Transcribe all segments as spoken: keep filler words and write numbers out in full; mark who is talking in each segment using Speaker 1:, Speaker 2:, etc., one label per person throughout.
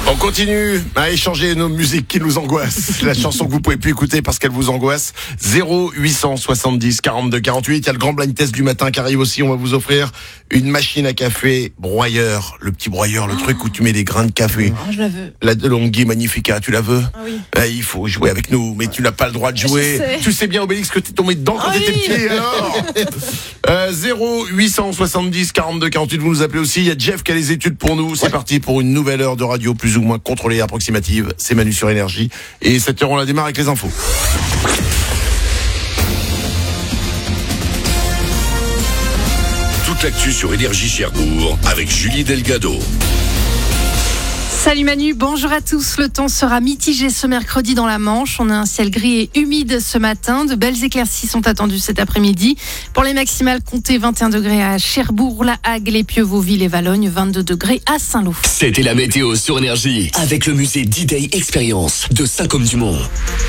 Speaker 1: On continue à échanger nos musiques qui nous angoissent. La chanson que vous pouvez plus écouter parce qu'elle vous angoisse. zéro huit cent soixante-dix quarante-deux quarante-huit. Il y a le grand blind test du matin qui arrive aussi. On va vous offrir une machine à café broyeur. Le petit broyeur, le oh. truc où tu mets des grains de café.
Speaker 2: Oh, je la veux.
Speaker 1: La DeLonghi Magnifica, tu la veux?
Speaker 2: Ah oui.
Speaker 1: Eh, il faut jouer avec nous, mais tu n'as pas le droit de jouer.
Speaker 2: Sais.
Speaker 1: Tu sais bien, Obélix, que t'es tombé dedans quand
Speaker 2: oh
Speaker 1: t'étais
Speaker 2: oui.
Speaker 1: petit, alors euh, zéro huit cent soixante-dix quarante-deux quarante-huit, vous nous appelez aussi. Il y a Jeff qui a les études pour nous. C'est ouais. parti pour une nouvelle heure de radio plus ou moins contrôlée et approximative. C'est Manu sur Énergie. Et cette heure, on la démarre avec les infos.
Speaker 3: Toute l'actu sur Énergie Cherbourg avec Julie Delgado.
Speaker 2: Salut Manu, bonjour à tous. Le temps sera mitigé ce mercredi dans la Manche. On a un ciel gris et humide ce matin. De belles éclaircies sont attendues cet après-midi. Pour les maximales, comptez vingt et un degrés à Cherbourg, La Hague, Les Pieux, Vauville et Valognes, vingt-deux degrés à Saint-Lô.
Speaker 4: C'était la météo sur Énergie avec le musée D-Day Experience de Saint-Côme-du-Mont.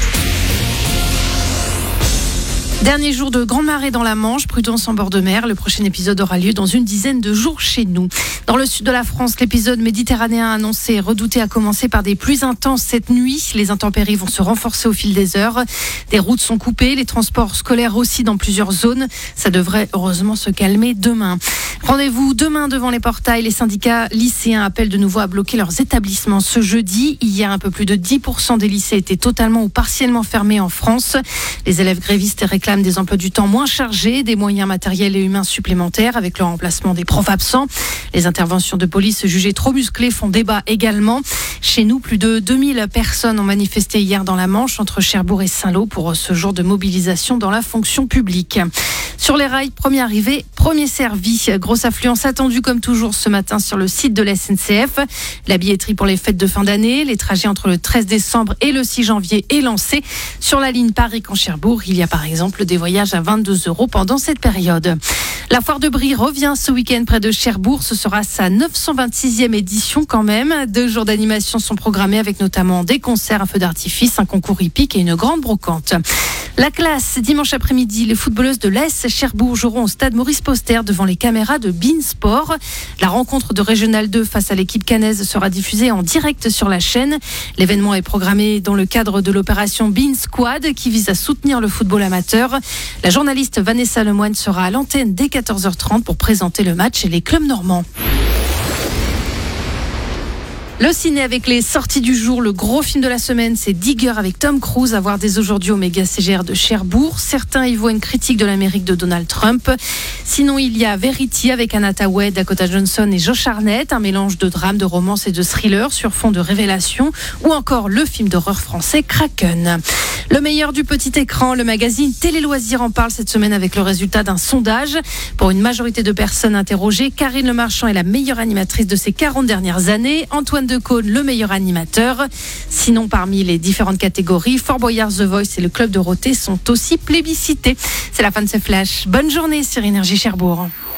Speaker 2: Dernier jour de grande marée dans la Manche, prudence en bord de mer. Le prochain épisode aura lieu dans une dizaine de jours chez nous. Dans le sud de la France, l'épisode méditerranéen annoncé et redouté a commencé par des pluies intenses cette nuit. Les intempéries vont se renforcer au fil des heures. Des routes sont coupées, les transports scolaires aussi dans plusieurs zones. Ça devrait heureusement se calmer demain. Rendez-vous demain devant les portails. Les syndicats lycéens appellent de nouveau à bloquer leurs établissements ce jeudi. Hier, un peu plus de dix pour cent des lycées étaient totalement ou partiellement fermés en France. Les élèves grévistes réclament des emplois du temps moins chargés, des moyens matériels et humains supplémentaires avec le remplacement des profs absents. Les interventions de police jugées trop musclées font débat également. Chez nous, plus de deux mille personnes ont manifesté hier dans la Manche entre Cherbourg et Saint-Lô pour ce jour de mobilisation dans la fonction publique. Sur les rails, premier arrivé, premier servi. Grosse affluence attendue comme toujours ce matin sur le site de la S N C F. La billetterie pour les fêtes de fin d'année, les trajets entre le treize décembre et le six janvier est lancé. Sur la ligne Paris-Caen-Cherbourg, il y a par exemple des voyages à vingt-deux euros pendant cette période. La foire de Brie revient ce week-end près de Cherbourg. Ce sera sa neuf cent vingt-sixième édition quand même. Deux jours d'animation sont programmés avec notamment des concerts, un feu d'artifice, un concours hippique et une grande brocante. La classe, dimanche après-midi, les footballeuses de l'A S Cherbourg joueront au stade Maurice Poster devant les caméras de Beansport. La rencontre de Régional deux face à l'équipe cannaise sera diffusée en direct sur la chaîne. L'événement est programmé dans le cadre de l'opération Bean Squad qui vise à soutenir le football amateur. La journaliste Vanessa Lemoine sera à l'antenne dès quatorze heures trente pour présenter le match et les clubs normands. Le ciné avec les sorties du jour, le gros film de la semaine, c'est Digger avec Tom Cruise, à voir dès aujourd'hui au méga C G R de Cherbourg. Certains y voient une critique de l'Amérique de Donald Trump. Sinon, il y a Verity avec Anna Tawai, Dakota Johnson et Josh Hartnett, un mélange de drame, de romance et de thriller sur fond de révélation, ou encore le film d'horreur français Kraken. Le meilleur du petit écran, le magazine Télé Loisirs en parle cette semaine avec le résultat d'un sondage. Pour une majorité de personnes interrogées, Karine Le Marchand est la meilleure animatrice de ces quarante dernières années. Antoine Decaune, le meilleur animateur. Sinon, parmi les différentes catégories, Fort Boyard, The Voice et le Club Dorothée sont aussi plébiscités. C'est la fin de ce flash. Bonne journée sur Énergie Cherbourg.